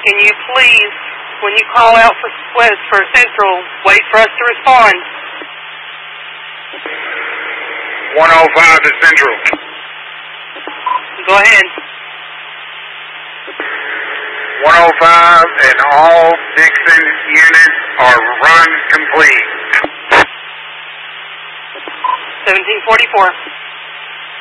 Can you please, when you call out for Central, wait for us to respond? 105 to Central. Go ahead. 105 and all Dixon units are run complete. 1744.